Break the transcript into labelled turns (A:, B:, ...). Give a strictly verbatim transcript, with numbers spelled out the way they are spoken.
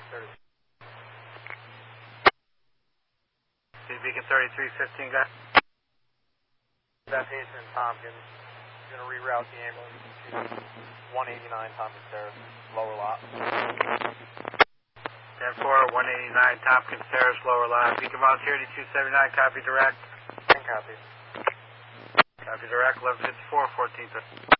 A: Beacon thirty-three fifteen, guys.
B: Beth Hazen and Tompkins. Going to reroute the ambulance to one eighty-nine Tompkins Terrace, lower lot.
A: ten four, one eighty-nine Tompkins Terrace, lower lot. Beacon Volunteer eighty-two seventy-nine, copy direct.
B: ten copy.
A: Copy direct, eleven fifty-four, fourteen fifty.